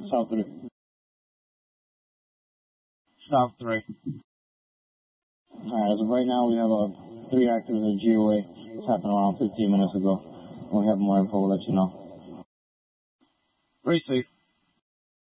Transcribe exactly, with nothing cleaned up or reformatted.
South three. South three. Alright, as of right now, we have uh, three actives at G O A. This happened around fifteen minutes ago. When we have more info, we'll let you know. Receive.